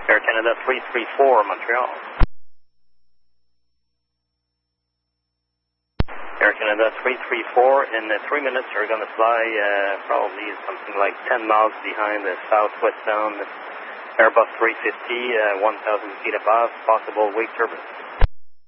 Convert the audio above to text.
Air Canada 334, Montreal. Air Canada 334, in 3 minutes we're going to fly probably something like 10 miles behind the southwest bound Airbus 350, 1,000 feet above, possible wake turbulence.